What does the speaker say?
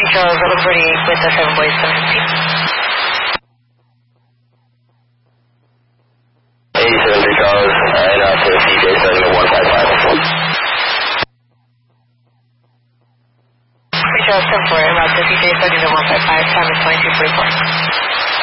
Charles, Little 38 with the 7 boys 715. 87 Charles, and out to CJ 7 at 155. Charles 10-4, and out to CJ 7 at 155, time is 22:44.